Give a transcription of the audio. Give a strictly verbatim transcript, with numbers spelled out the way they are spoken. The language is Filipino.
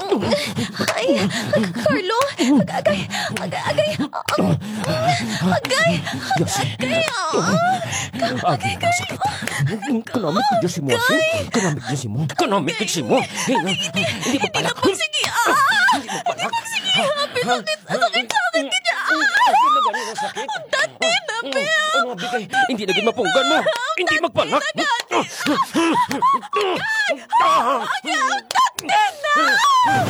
Ay, Carlo, agay, agay, agay, agay, agay, Agi ka sakit. Kanamit ka dyan si mo, asin. Kanamit dyan si mo. Kanamit ka si mo. Hindi mo palak. sige, ah! Hindi mo palak. Sige, happy, sakit, sakit, sakit ka dyan. Hindi na ganun ang sakit. Dati na, Bea. Ano, bigay? Hindi naging mapunggan mo. Hindi magpalak. Dati na!